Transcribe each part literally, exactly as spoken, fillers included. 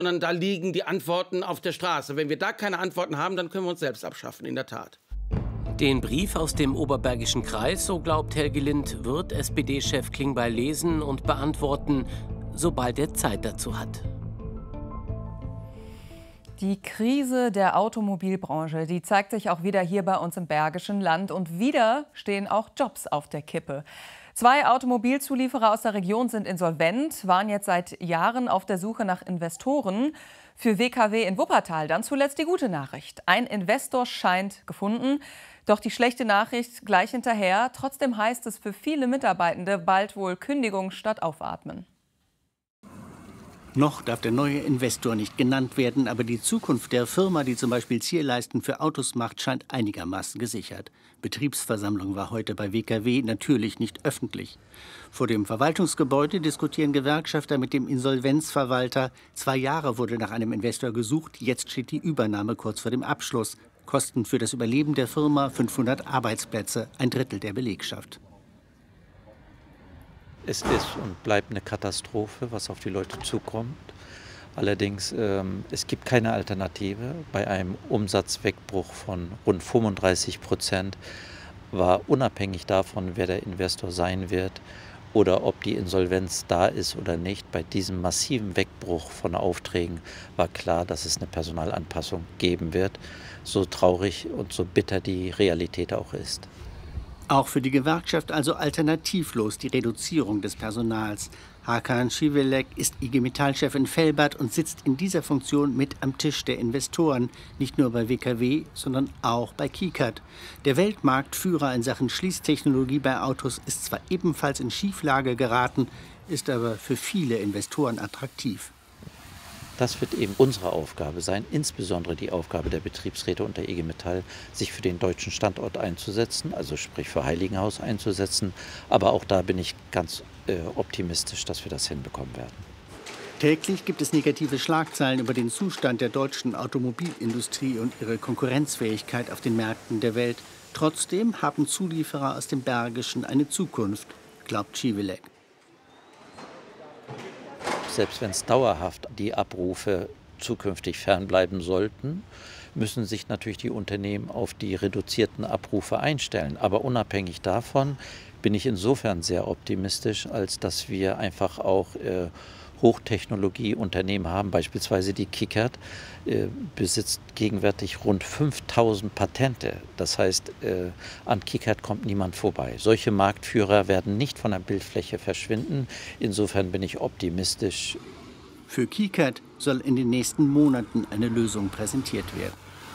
sondern da liegen die Antworten auf der Straße. Wenn wir da keine Antworten haben, dann können wir uns selbst abschaffen, in der Tat. Den Brief aus dem Oberbergischen Kreis, so glaubt Helge Lind, wird S P D-Chef Klingbeil lesen und beantworten, sobald er Zeit dazu hat. Die Krise der Automobilbranche, die zeigt sich auch wieder hier bei uns im Bergischen Land. Und wieder stehen auch Jobs auf der Kippe. Zwei Automobilzulieferer aus der Region sind insolvent, waren jetzt seit Jahren auf der Suche nach Investoren. Für W K W in Wuppertal dann zuletzt die gute Nachricht. Ein Investor scheint gefunden. Doch die schlechte Nachricht gleich hinterher. Trotzdem heißt es für viele Mitarbeitende bald wohl Kündigung statt Aufatmen. Noch darf der neue Investor nicht genannt werden, aber die Zukunft der Firma, die zum Beispiel Zierleisten für Autos macht, scheint einigermaßen gesichert. Betriebsversammlung war heute bei W K W natürlich nicht öffentlich. Vor dem Verwaltungsgebäude diskutieren Gewerkschafter mit dem Insolvenzverwalter. Zwei Jahre wurde nach einem Investor gesucht, jetzt steht die Übernahme kurz vor dem Abschluss. Kosten für das Überleben der Firma fünfhundert Arbeitsplätze, ein Drittel der Belegschaft. Es ist und bleibt eine Katastrophe, was auf die Leute zukommt. Allerdings, ähm, es gibt keine Alternative. Bei einem Umsatzwegbruch von rund fünfunddreißig Prozent war unabhängig davon, wer der Investor sein wird oder ob die Insolvenz da ist oder nicht, bei diesem massiven Wegbruch von Aufträgen war klar, dass es eine Personalanpassung geben wird, so traurig und so bitter die Realität auch ist. Auch für die Gewerkschaft also alternativlos die Reduzierung des Personals. Hakan Civelek ist I G Metall-Chef in Velbert und sitzt in dieser Funktion mit am Tisch der Investoren. Nicht nur bei W K W, sondern auch bei Kikert. Der Weltmarktführer in Sachen Schließtechnologie bei Autos ist zwar ebenfalls in Schieflage geraten, ist aber für viele Investoren attraktiv. Das wird eben unsere Aufgabe sein, insbesondere die Aufgabe der Betriebsräte und der I G Metall, sich für den deutschen Standort einzusetzen, also sprich für Heiligenhaus einzusetzen. Aber auch da bin ich ganz äh, optimistisch, dass wir das hinbekommen werden. Täglich gibt es negative Schlagzeilen über den Zustand der deutschen Automobilindustrie und ihre Konkurrenzfähigkeit auf den Märkten der Welt. Trotzdem haben Zulieferer aus dem Bergischen eine Zukunft, glaubt Civelek. Selbst wenn es dauerhaft die Abrufe zukünftig fernbleiben sollten, müssen sich natürlich die Unternehmen auf die reduzierten Abrufe einstellen. Aber unabhängig davon bin ich insofern sehr optimistisch, als dass wir einfach auch äh, Hochtechnologieunternehmen haben, beispielsweise die Kikert, äh, besitzt gegenwärtig rund fünftausend Patente. Das heißt, äh, an Kikert kommt niemand vorbei. Solche Marktführer werden nicht von der Bildfläche verschwinden. Insofern bin ich optimistisch. Für Kikert soll in den nächsten Monaten eine Lösung präsentiert werden.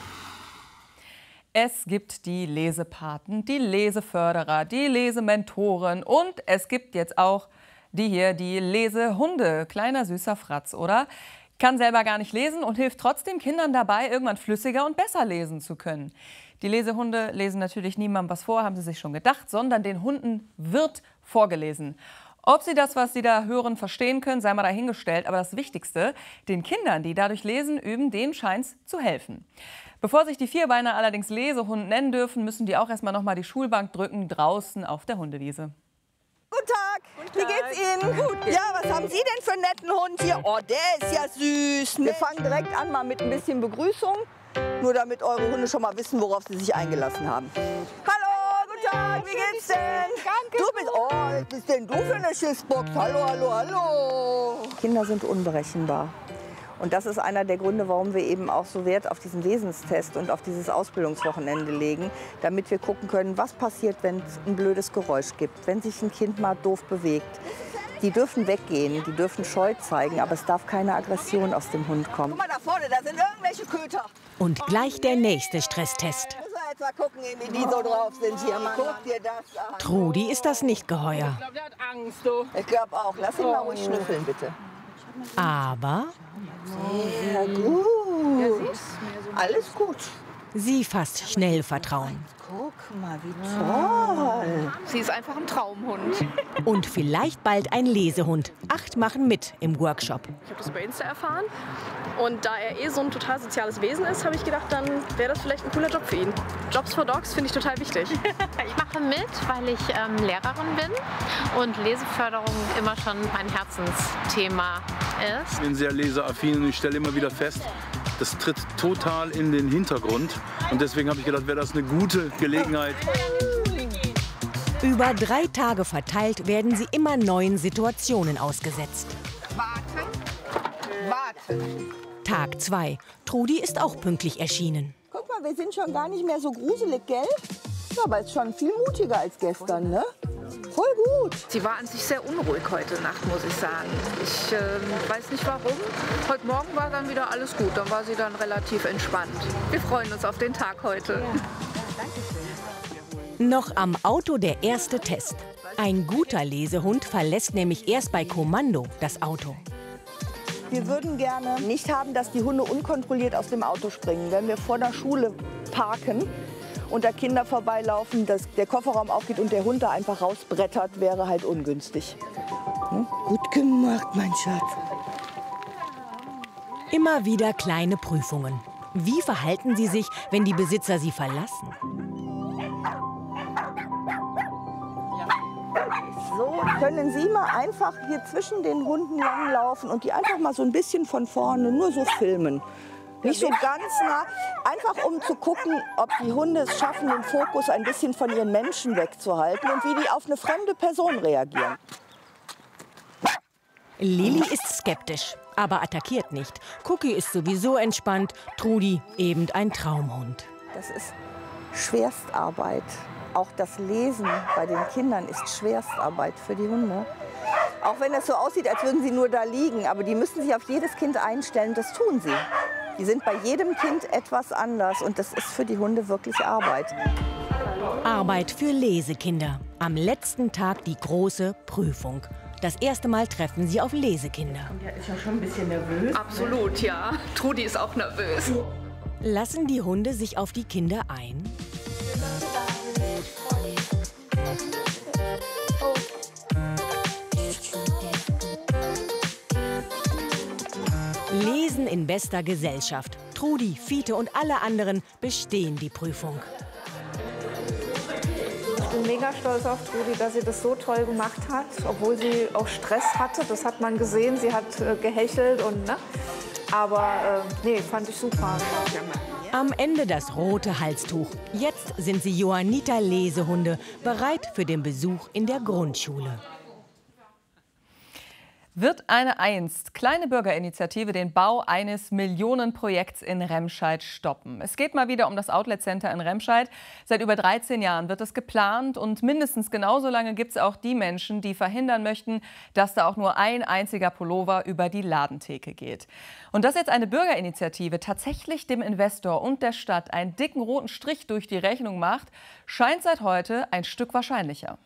Es gibt die Lesepaten, die Leseförderer, die Lesementoren und es gibt jetzt auch die hier, die Lesehunde. Kleiner süßer Fratz, oder? Kann selber gar nicht lesen und hilft trotzdem Kindern dabei, irgendwann flüssiger und besser lesen zu können. Die Lesehunde lesen natürlich niemandem was vor, haben sie sich schon gedacht, sondern den Hunden wird vorgelesen. Ob sie das, was sie da hören, verstehen können, sei mal dahingestellt. Aber das Wichtigste, den Kindern, die dadurch lesen, üben, denen scheint es zu helfen. Bevor sich die Vierbeiner allerdings Lesehund nennen dürfen, müssen die auch erstmal noch mal die Schulbank drücken, draußen auf der Hundewiese. Guten Tag. Guten Tag. Wie geht's Ihnen? Gut. Ja, was haben Sie denn für einen netten Hund hier? Oh, der ist ja süß. Wir fangen direkt an mal mit ein bisschen Begrüßung. Nur damit eure Hunde schon mal wissen, worauf sie sich eingelassen haben. Hallo, guten Tag, wie geht's denn? Danke. Du bist, oh, was bist denn du für eine Schiffsbox? Hallo, hallo, hallo. Kinder sind unberechenbar. Und das ist einer der Gründe, warum wir eben auch so Wert auf diesen Wesenstest und auf dieses Ausbildungswochenende legen, damit wir gucken können, was passiert, wenn es ein blödes Geräusch gibt, wenn sich ein Kind mal doof bewegt. Die dürfen weggehen, die dürfen Scheu zeigen, aber es darf keine Aggression aus dem Hund kommen. Guck mal da vorne, da sind irgendwelche Köter. Und gleich der nächste Stresstest. Müssen wir jetzt mal gucken, wie die so drauf sind hier. Mann. Guck dir das an. Trudi ist das nicht geheuer. Ich glaube, der hat Angst, du. Ich glaube auch. Lass ihn mal ruhig schnüffeln, bitte. Aber sehr gut. Alles gut. sie fasst schnell Vertrauen. Guck mal, wie toll. Sie ist einfach ein Traumhund. Und vielleicht bald ein Lesehund. Acht machen mit im Workshop. Ich habe das bei Insta erfahren. Und da er eh so ein total soziales Wesen ist, habe ich gedacht, dann wäre das vielleicht ein cooler Job für ihn. Jobs for Dogs finde ich total wichtig. Ich mache mit, weil ich ähm, Lehrerin bin und Leseförderung immer schon mein Herzensthema ist. Ich bin sehr leseraffin und ich stelle immer wieder fest, das tritt total in den Hintergrund. Und deswegen habe ich gedacht, wäre das eine gute Gelegenheit. Über drei Tage verteilt werden sie immer neuen Situationen ausgesetzt. Warten, warten. Tag zwei. Trudi ist auch pünktlich erschienen. Guck mal, wir sind schon gar nicht mehr so gruselig, gell? Ja, aber ist schon viel mutiger als gestern, ne? Voll gut. Sie war an sich sehr unruhig heute Nacht, muss ich sagen. Ich äh, weiß nicht warum. Heute Morgen war dann wieder alles gut. Dann war sie dann relativ entspannt. Wir freuen uns auf den Tag heute. Ja. Noch am Auto der erste Test. Ein guter Lesehund verlässt nämlich erst bei Kommando das Auto. Wir würden gerne nicht haben, dass die Hunde unkontrolliert aus dem Auto springen. Wenn wir vor der Schule parken und da Kinder vorbeilaufen, dass der Kofferraum aufgeht und der Hund da einfach rausbrettert, wäre halt ungünstig. Hm? Gut gemacht, mein Schatz. Immer wieder kleine Prüfungen. Wie verhalten sie sich, wenn die Besitzer sie verlassen? So können Sie mal einfach hier zwischen den Hunden langlaufen und die einfach mal so ein bisschen von vorne nur so filmen. Nicht so ganz nah, einfach um zu gucken, ob die Hunde es schaffen, den Fokus ein bisschen von ihren Menschen wegzuhalten und wie die auf eine fremde Person reagieren. Lilly ist skeptisch, aber attackiert nicht. Cookie ist sowieso entspannt, Trudi eben ein Traumhund. Das ist Schwerstarbeit. Auch das Lesen bei den Kindern ist Schwerstarbeit für die Hunde. Auch wenn es so aussieht, als würden sie nur da liegen, aber die müssen sich auf jedes Kind einstellen, das tun sie. Die sind bei jedem Kind etwas anders und das ist für die Hunde wirklich Arbeit. Arbeit für Lesekinder. Am letzten Tag die große Prüfung. Das erste Mal treffen sie auf Lesekinder. Und der ist ja schon ein bisschen nervös. Absolut, ja. Trudi ist auch nervös. Lassen die Hunde sich auf die Kinder ein? Lesen in bester Gesellschaft. Trudi, Fiete und alle anderen bestehen die Prüfung. Ich bin mega stolz auf Trudi, dass sie das so toll gemacht hat, obwohl sie auch Stress hatte. Das hat man gesehen. Sie hat äh, gehechelt und ne? Aber äh, nee, fand ich super. Am Ende das rote Halstuch. Jetzt sind sie Johanniter Lesehunde, bereit für den Besuch in der Grundschule. Wird eine einst kleine Bürgerinitiative den Bau eines Millionenprojekts in Remscheid stoppen? Es geht mal wieder um das Outlet Center in Remscheid. Seit über dreizehn Jahren wird es geplant und mindestens genauso lange gibt es auch die Menschen, die verhindern möchten, dass da auch nur ein einziger Pullover über die Ladentheke geht. Und dass jetzt eine Bürgerinitiative tatsächlich dem Investor und der Stadt einen dicken roten Strich durch die Rechnung macht, scheint seit heute ein Stück wahrscheinlicher.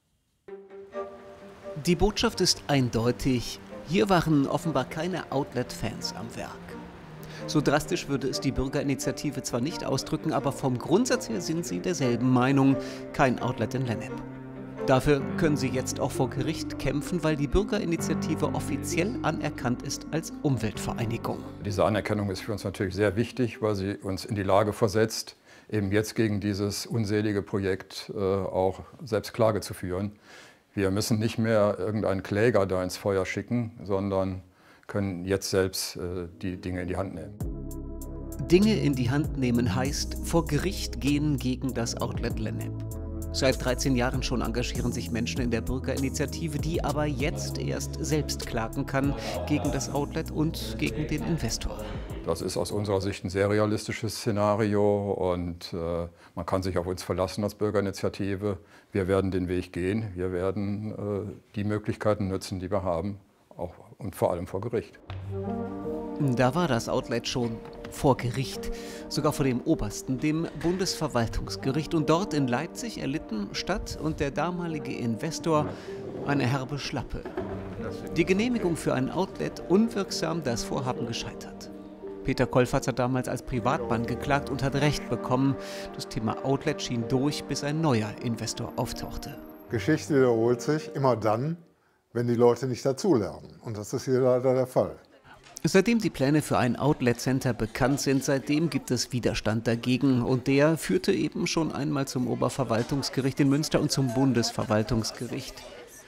Die Botschaft ist eindeutig. Hier waren offenbar keine Outlet-Fans am Werk. So drastisch würde es die Bürgerinitiative zwar nicht ausdrücken, aber vom Grundsatz her sind sie derselben Meinung. Kein Outlet in Lennep. Dafür können sie jetzt auch vor Gericht kämpfen, weil die Bürgerinitiative offiziell anerkannt ist als Umweltvereinigung. Diese Anerkennung ist für uns natürlich sehr wichtig, weil sie uns in die Lage versetzt, eben jetzt gegen dieses unselige Projekt äh, auch selbst Klage zu führen. Wir müssen nicht mehr irgendeinen Kläger da ins Feuer schicken, sondern können jetzt selbst äh, die Dinge in die Hand nehmen. Dinge in die Hand nehmen heißt, vor Gericht gehen gegen das Outlet Lennep. Seit dreizehn Jahren schon engagieren sich Menschen in der Bürgerinitiative, die aber jetzt erst selbst klagen kann gegen das Outlet und gegen den Investor. Das ist aus unserer Sicht ein sehr realistisches Szenario und äh, man kann sich auf uns verlassen als Bürgerinitiative. Wir werden den Weg gehen, wir werden äh, die Möglichkeiten nutzen, die wir haben, auch und vor allem vor Gericht. Da war das Outlet schon vor Gericht, sogar vor dem obersten, dem Bundesverwaltungsgericht. Und dort in Leipzig erlitten Stadt und der damalige Investor eine herbe Schlappe. Die Genehmigung für ein Outlet unwirksam, das Vorhaben gescheitert. Peter Kolfatz hat damals als Privatmann geklagt und hat Recht bekommen. Das Thema Outlet schien durch, bis ein neuer Investor auftauchte. Geschichte wiederholt sich immer dann, wenn die Leute nicht dazulernen. Und das ist hier leider der Fall. Seitdem die Pläne für ein Outlet-Center bekannt sind, seitdem gibt es Widerstand dagegen. Und der führte eben schon einmal zum Oberverwaltungsgericht in Münster und zum Bundesverwaltungsgericht.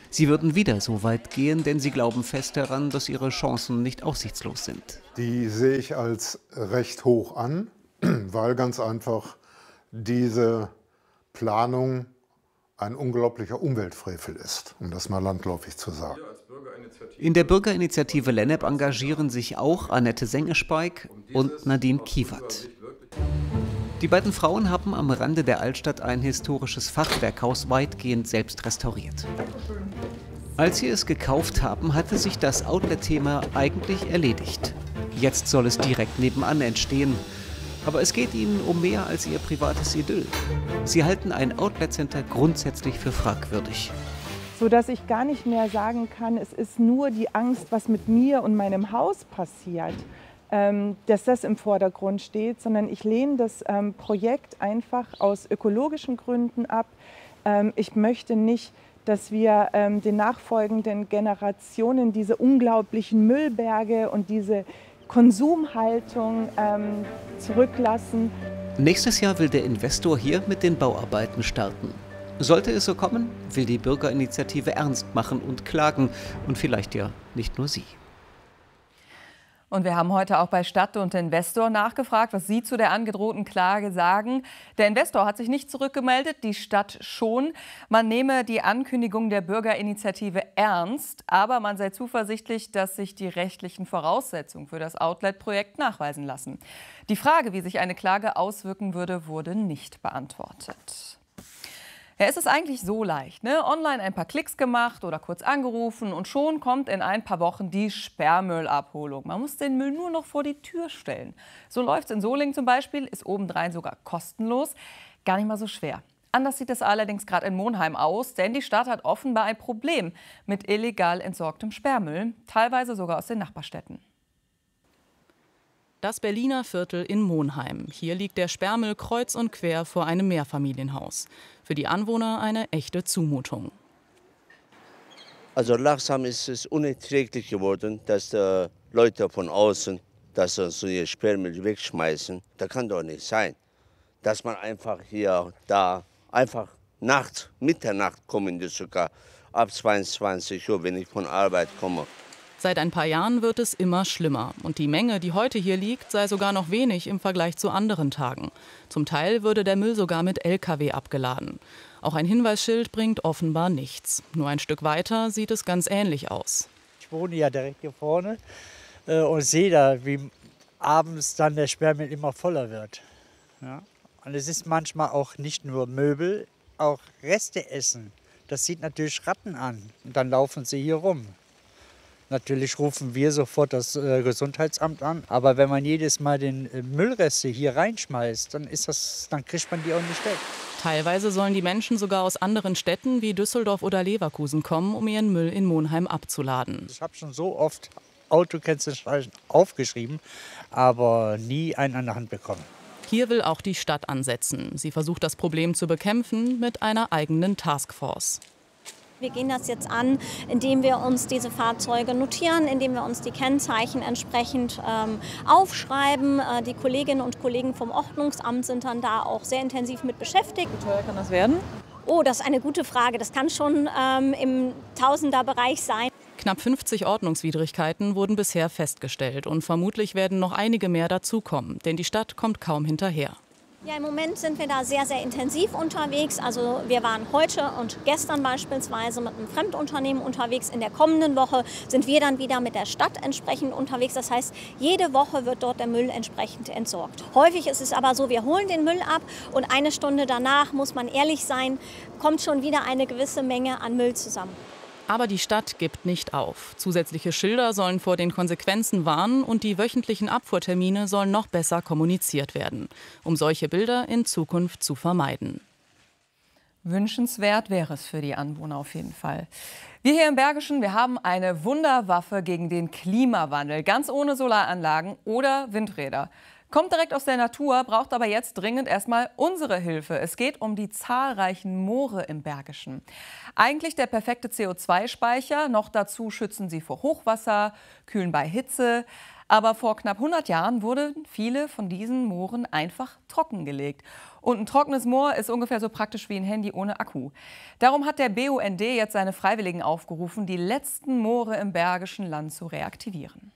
Sie würden wieder so weit gehen, denn sie glauben fest daran, dass ihre Chancen nicht aussichtslos sind. Die sehe ich als recht hoch an, weil ganz einfach diese Planung ein unglaublicher Umweltfrevel ist, um das mal landläufig zu sagen. In der Bürgerinitiative Lennep engagieren sich auch Annette Sengespeig und Nadine Kiewert. Die beiden Frauen haben am Rande der Altstadt ein historisches Fachwerkhaus weitgehend selbst restauriert. Als sie es gekauft haben, hatte sich das Outlet-Thema eigentlich erledigt. Jetzt soll es direkt nebenan entstehen. Aber es geht ihnen um mehr als ihr privates Idyll. Sie halten ein Outlet-Center grundsätzlich für fragwürdig. Sodass ich gar nicht mehr sagen kann, es ist nur die Angst, was mit mir und meinem Haus passiert, ähm, dass das im Vordergrund steht, sondern ich lehne das ähm, Projekt einfach aus ökologischen Gründen ab. Ähm, ich möchte nicht, dass wir ähm, den nachfolgenden Generationen diese unglaublichen Müllberge und diese Konsumhaltung ähm, zurücklassen. Nächstes Jahr will der Investor hier mit den Bauarbeiten starten. Sollte es so kommen, will die Bürgerinitiative ernst machen und klagen. Und vielleicht ja nicht nur sie. Und wir haben heute auch bei Stadt und Investor nachgefragt, was sie zu der angedrohten Klage sagen. Der Investor hat sich nicht zurückgemeldet, die Stadt schon. Man nehme die Ankündigung der Bürgerinitiative ernst, aber man sei zuversichtlich, dass sich die rechtlichen Voraussetzungen für das Outlet-Projekt nachweisen lassen. Die Frage, wie sich eine Klage auswirken würde, wurde nicht beantwortet. Ja, es ist eigentlich so leicht, ne? Online ein paar Klicks gemacht oder kurz angerufen und schon kommt in ein paar Wochen die Sperrmüllabholung. Man muss den Müll nur noch vor die Tür stellen. So läuft es in Solingen zum Beispiel, ist obendrein sogar kostenlos. Gar nicht mal so schwer. Anders sieht es allerdings gerade in Monheim aus, denn die Stadt hat offenbar ein Problem mit illegal entsorgtem Sperrmüll, teilweise sogar aus den Nachbarstädten. Das Berliner Viertel in Monheim. Hier liegt der Sperrmüll kreuz und quer vor einem Mehrfamilienhaus. Für die Anwohner eine echte Zumutung. Also langsam ist es unerträglich geworden, dass äh, Leute von außen dass so ihr Sperrmüll wegschmeißen. Das kann doch nicht sein, dass man einfach hier, da, einfach nachts, Mitternacht kommen die sogar, ab zweiundzwanzig Uhr, wenn ich von Arbeit komme. Seit ein paar Jahren wird es immer schlimmer. Und die Menge, die heute hier liegt, sei sogar noch wenig im Vergleich zu anderen Tagen. Zum Teil würde der Müll sogar mit L K W abgeladen. Auch ein Hinweisschild bringt offenbar nichts. Nur ein Stück weiter sieht es ganz ähnlich aus. Ich wohne ja direkt hier vorne äh, und sehe da, wie abends dann der Sperrmüll immer voller wird. Ja? Und es ist manchmal auch nicht nur Möbel, auch Reste essen. Das zieht natürlich Ratten an. Und dann laufen sie hier rum. Natürlich rufen wir sofort das äh, Gesundheitsamt an, aber wenn man jedes Mal den äh, Müllreste hier reinschmeißt, dann, ist das, dann kriegt man die auch nicht weg. Teilweise sollen die Menschen sogar aus anderen Städten wie Düsseldorf oder Leverkusen kommen, um ihren Müll in Monheim abzuladen. Ich habe schon so oft Autokennzeichen aufgeschrieben, aber nie einen an der Hand bekommen. Hier will auch die Stadt ansetzen. Sie versucht, das Problem zu bekämpfen mit einer eigenen Taskforce. Wir gehen das jetzt an, indem wir uns diese Fahrzeuge notieren, indem wir uns die Kennzeichen entsprechend ähm, aufschreiben. Äh, die Kolleginnen und Kollegen vom Ordnungsamt sind dann da auch sehr intensiv mit beschäftigt. Wie teuer kann das werden? Oh, das ist eine gute Frage. Das kann schon ähm, im Tausenderbereich sein. Knapp fünfzig Ordnungswidrigkeiten wurden bisher festgestellt. Und vermutlich werden noch einige mehr dazukommen, denn die Stadt kommt kaum hinterher. Ja, im Moment sind wir da sehr, sehr intensiv unterwegs. Also wir waren heute und gestern beispielsweise mit einem Fremdunternehmen unterwegs. In der kommenden Woche sind wir dann wieder mit der Stadt entsprechend unterwegs. Das heißt, jede Woche wird dort der Müll entsprechend entsorgt. Häufig ist es aber so, wir holen den Müll ab und eine Stunde danach, muss man ehrlich sein, kommt schon wieder eine gewisse Menge an Müll zusammen. Aber die Stadt gibt nicht auf. Zusätzliche Schilder sollen vor den Konsequenzen warnen und die wöchentlichen Abfuhrtermine sollen noch besser kommuniziert werden, um solche Bilder in Zukunft zu vermeiden. Wünschenswert wäre es für die Anwohner auf jeden Fall. Wir hier im Bergischen, wir haben eine Wunderwaffe gegen den Klimawandel, ganz ohne Solaranlagen oder Windräder. Kommt direkt aus der Natur, braucht aber jetzt dringend erstmal unsere Hilfe. Es geht um die zahlreichen Moore im Bergischen. Eigentlich der perfekte C O zwei Speicher, noch dazu schützen sie vor Hochwasser, kühlen bei Hitze. Aber vor knapp hundert Jahren wurden viele von diesen Mooren einfach trockengelegt. Und ein trockenes Moor ist ungefähr so praktisch wie ein Handy ohne Akku. Darum hat der B U N D jetzt seine Freiwilligen aufgerufen, die letzten Moore im Bergischen Land zu reaktivieren.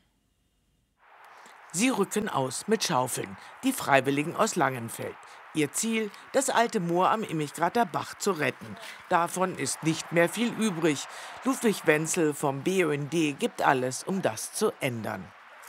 Sie rücken aus mit Schaufeln, die Freiwilligen aus Langenfeld. Ihr Ziel, das alte Moor am Immichgrater Bach zu retten. Davon ist nicht mehr viel übrig. Ludwig Wenzel vom B U N D gibt alles, um das zu ändern.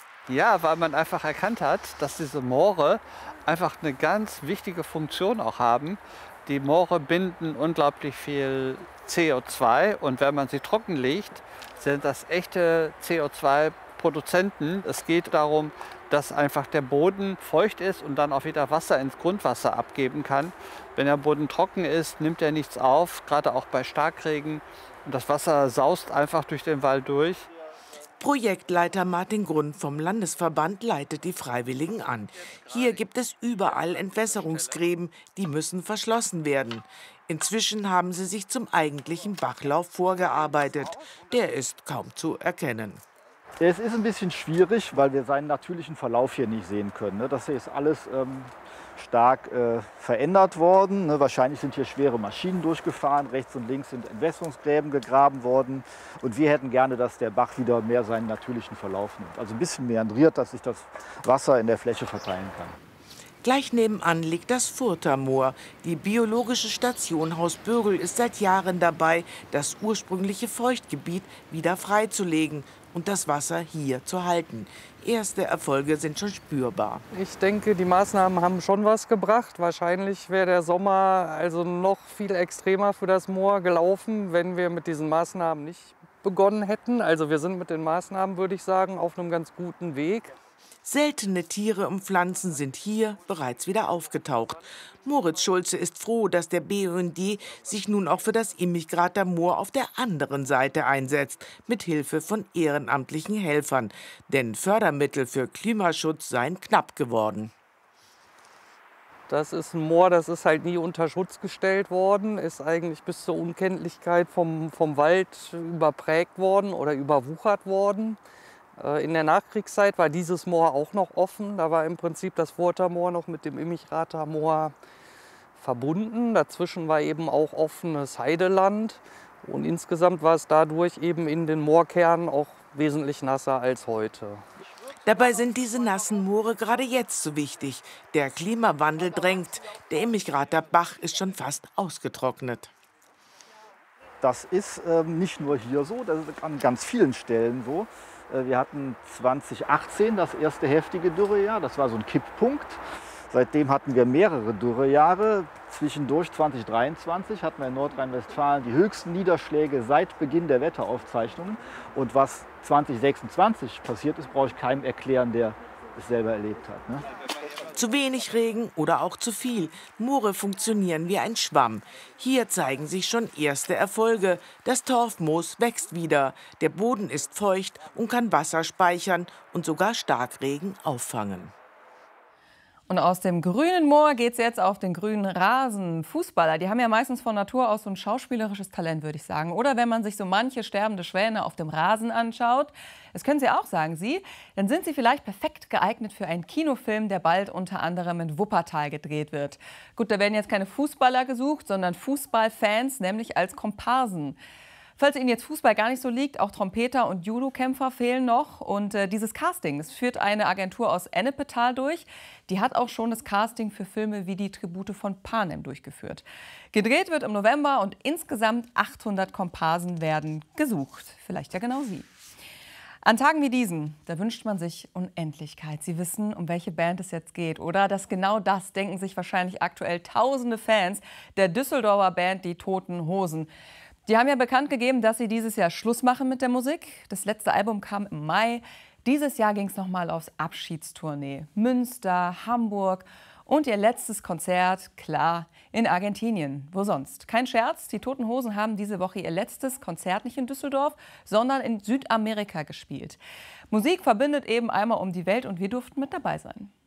Ja, weil man einfach erkannt hat, dass diese Moore einfach eine ganz wichtige Funktion auch haben. Die Moore binden unglaublich viel C O zwei und wenn man sie trockenlegt, sind das echte C O zwei Produzenten. Es geht darum, dass einfach der Boden feucht ist und dann auch wieder Wasser ins Grundwasser abgeben kann. Wenn der Boden trocken ist, nimmt er nichts auf, gerade auch bei Starkregen. Und das Wasser saust einfach durch den Wald durch. Projektleiter Martin Grund vom Landesverband leitet die Freiwilligen an. Hier gibt es überall Entwässerungsgräben, die müssen verschlossen werden. Inzwischen haben sie sich zum eigentlichen Bachlauf vorgearbeitet. Der ist kaum zu erkennen. Es ist ein bisschen schwierig, weil wir seinen natürlichen Verlauf hier nicht sehen können. Ne? Das hier ist alles ähm, stark äh, verändert worden. Ne? Wahrscheinlich sind hier schwere Maschinen durchgefahren. Rechts und links sind Entwässerungsgräben gegraben worden. Und wir hätten gerne, dass der Bach wieder mehr seinen natürlichen Verlauf nimmt. Also ein bisschen meandriert, dass sich das Wasser in der Fläche verteilen kann. Gleich nebenan liegt das Further Moor. Die biologische Station Haus Bürgel ist seit Jahren dabei, das ursprüngliche Feuchtgebiet wieder freizulegen und das Wasser hier zu halten. Erste Erfolge sind schon spürbar. Ich denke, die Maßnahmen haben schon was gebracht. Wahrscheinlich wäre der Sommer also noch viel extremer für das Moor gelaufen, wenn wir mit diesen Maßnahmen nicht begonnen hätten. Also wir sind mit den Maßnahmen, würde ich sagen, auf einem ganz guten Weg. Seltene Tiere und Pflanzen sind hier bereits wieder aufgetaucht. Moritz Schulze ist froh, dass der B U N D sich nun auch für das Immichgrater Moor auf der anderen Seite einsetzt, mit Hilfe von ehrenamtlichen Helfern. Denn Fördermittel für Klimaschutz seien knapp geworden. Das ist ein Moor, das ist halt nie unter Schutz gestellt worden, ist eigentlich bis zur Unkenntlichkeit vom, vom Wald überprägt worden oder überwuchert worden. In der Nachkriegszeit war dieses Moor auch noch offen. Da war im Prinzip das Further Moor noch mit dem Immichgrater Moor verbunden. Dazwischen war eben auch offenes Heideland. Und insgesamt war es dadurch eben in den Moorkernen auch wesentlich nasser als heute. Dabei sind diese nassen Moore gerade jetzt so wichtig. Der Klimawandel drängt. Der Immichgrater Bach ist schon fast ausgetrocknet. Das ist ähm, nicht nur hier so, das ist an ganz vielen Stellen so. Wir hatten zwanzig achtzehn das erste heftige Dürrejahr, das war so ein Kipppunkt. Seitdem hatten wir mehrere Dürrejahre. Zwischendurch zwanzig dreiundzwanzig hatten wir in Nordrhein-Westfalen die höchsten Niederschläge seit Beginn der Wetteraufzeichnungen. Und was zwanzig sechsundzwanzig passiert ist, brauche ich keinem erklären, der es selber erlebt hat. Ne? Zu wenig Regen oder auch zu viel. Moore funktionieren wie ein Schwamm. Hier zeigen sich schon erste Erfolge. Das Torfmoos wächst wieder. Der Boden ist feucht und kann Wasser speichern und sogar Starkregen auffangen. Und aus dem grünen Moor geht's jetzt auf den grünen Rasen. Fußballer, die haben ja meistens von Natur aus so ein schauspielerisches Talent, würde ich sagen. Oder wenn man sich so manche sterbende Schwäne auf dem Rasen anschaut, das können Sie auch sagen, Sie, dann sind Sie vielleicht perfekt geeignet für einen Kinofilm, der bald unter anderem in Wuppertal gedreht wird. Gut, da werden jetzt keine Fußballer gesucht, sondern Fußballfans, nämlich als Komparsen. Falls Ihnen jetzt Fußball gar nicht so liegt, auch Trompeter und Judokämpfer fehlen noch. Und äh, dieses Casting, das führt eine Agentur aus Ennepetal durch. Die hat auch schon das Casting für Filme wie die Tribute von Panem durchgeführt. Gedreht wird im November und insgesamt achthundert Komparsen werden gesucht. Vielleicht ja genau Sie. An Tagen wie diesen, da wünscht man sich Unendlichkeit. Sie wissen, um welche Band es jetzt geht, oder? Das genau das denken sich wahrscheinlich aktuell tausende Fans der Düsseldorfer Band Die Toten Hosen. Die haben ja bekannt gegeben, dass sie dieses Jahr Schluss machen mit der Musik. Das letzte Album kam im Mai. Dieses Jahr ging es nochmal aufs Abschiedstournee. Münster, Hamburg und ihr letztes Konzert, klar, in Argentinien. Wo sonst? Kein Scherz, die Toten Hosen haben diese Woche ihr letztes Konzert nicht in Düsseldorf, sondern in Südamerika gespielt. Musik verbindet eben einmal um die Welt und wir durften mit dabei sein.